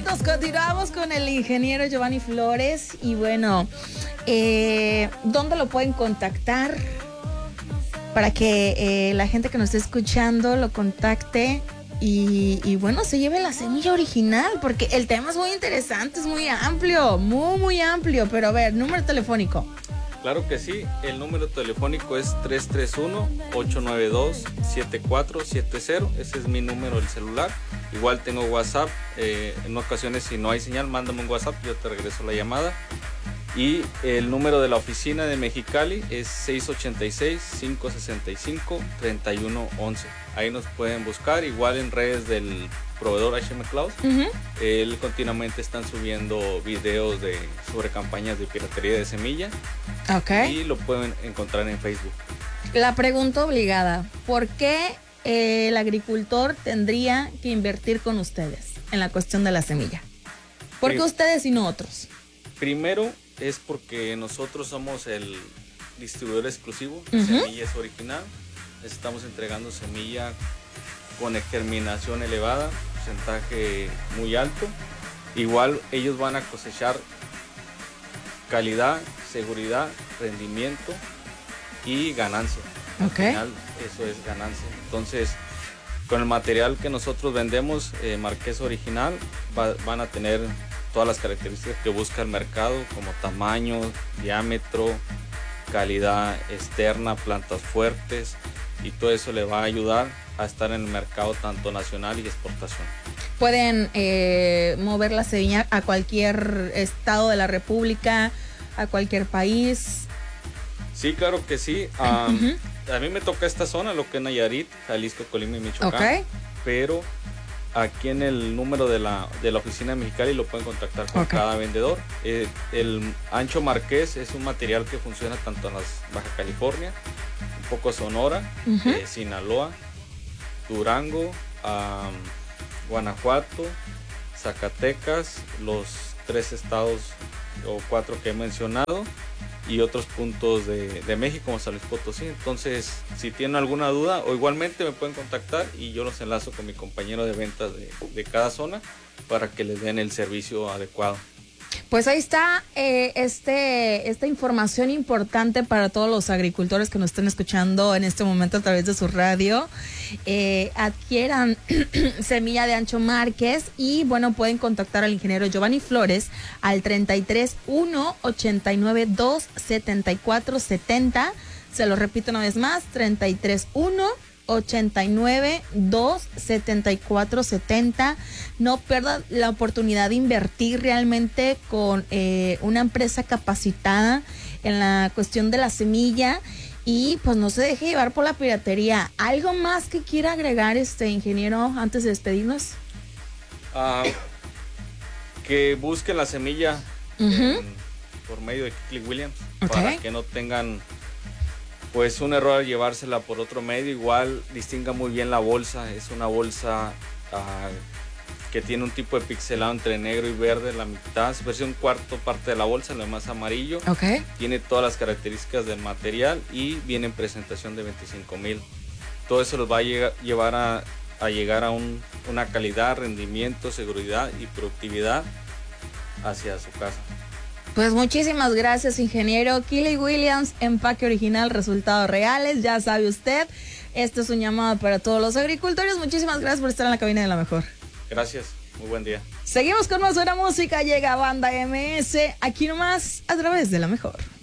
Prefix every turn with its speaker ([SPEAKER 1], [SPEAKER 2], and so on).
[SPEAKER 1] continuamos con el ingeniero Giovanni Flores. Y bueno, ¿dónde lo pueden contactar? Para que la gente que nos esté escuchando lo contacte y bueno, se lleve la semilla original, porque el tema es muy interesante, es muy amplio, muy amplio. Pero a ver, número telefónico.
[SPEAKER 2] Claro que sí, el número telefónico es 331-892-7470, ese es mi número del celular. Igual tengo WhatsApp, en ocasiones si no hay señal, mándame un WhatsApp, yo te regreso la llamada. Y el número de la oficina de Mexicali es 686-565-3111. Ahí nos pueden buscar, igual en redes del proveedor HM Cloud. Él continuamente están subiendo videos sobre campañas de piratería de semilla. Y lo pueden encontrar en Facebook.
[SPEAKER 1] La pregunta obligada: ¿por qué el agricultor tendría que invertir con ustedes en la cuestión de la semilla? ¿Por qué ustedes y no otros?
[SPEAKER 2] Primero es porque nosotros somos el distribuidor exclusivo de semillas original. Estamos entregando semilla con germinación elevada, porcentaje muy alto. Igual ellos van a cosechar calidad, seguridad, rendimiento y ganancia. Al final eso es ganancia. Entonces, con el material que nosotros vendemos, Marqués Original, van a tener todas las características que busca el mercado, como tamaño, diámetro, calidad externa, plantas fuertes, y todo eso le va a ayudar a estar en el mercado tanto nacional y exportación.
[SPEAKER 1] ¿Pueden mover la semilla a cualquier estado de la República, a cualquier país?
[SPEAKER 2] Sí, claro que sí. A mí me toca esta zona, lo que es Nayarit, Jalisco, Colima y Michoacán. Pero aquí en el número de la oficina de Mexicali lo pueden contactar con cada vendedor. El ancho marqués es un material que funciona tanto en las Baja California, un poco Sonora, Sinaloa, Durango, Guanajuato, Zacatecas, los 3 estados o 4 que he mencionado, y otros puntos de México como San Luis Potosí. Entonces, si tienen alguna duda, o igualmente me pueden contactar y yo los enlazo con mi compañero de ventas de cada zona para que les den el servicio adecuado.
[SPEAKER 1] Pues ahí está esta información importante para todos los agricultores que nos estén escuchando en este momento a través de su radio. Adquieran semilla de Ancho Márquez y bueno, pueden contactar al ingeniero Giovanni Flores al 33-1-89-2-7470. Se lo repito una vez más, 33-1-89-2-7470. No pierdan la oportunidad de invertir realmente con una empresa capacitada en la cuestión de la semilla, y pues no se deje llevar por la piratería. ¿Algo más que quiera agregar, ingeniero, antes de despedirnos?
[SPEAKER 2] Que busquen la semilla por medio de Kickley Williams, para que no tengan pues un error al llevársela por otro medio. Igual distinga muy bien la bolsa. Es una bolsa que tiene un tipo de pixelado entre negro y verde. La mitad, se parece un cuarto parte de la bolsa, lo demás amarillo. Tiene todas las características del material y viene en presentación de 25,000. Todo eso los va a llevar a llegar a una calidad, rendimiento, seguridad y productividad hacia su casa.
[SPEAKER 1] Pues muchísimas gracias, ingeniero. Kickley Williams, empaque original, resultados reales. Ya sabe usted, esto es un llamado para todos los agricultores. Muchísimas gracias por estar en la cabina de La Mejor.
[SPEAKER 2] Gracias, muy buen día.
[SPEAKER 1] Seguimos con más buena música. Llega Banda MS, aquí nomás, a través de La Mejor.